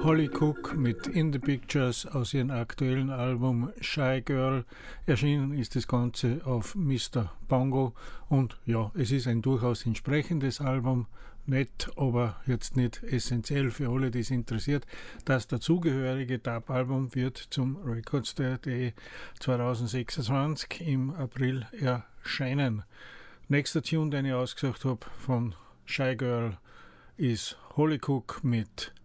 Holly Cook mit In the Pictures aus ihrem aktuellen Album Shy Girl. Erschienen ist das Ganze auf Mr. Bongo und ja, es ist ein durchaus entsprechendes Album. Nett, aber jetzt nicht essentiell für alle, die es interessiert. Das dazugehörige Dub-Album wird zum Records Day 2026 im April erscheinen. Nächster Tune, den ich ausgesucht habe von Shy Girl, ist Holly Cook mit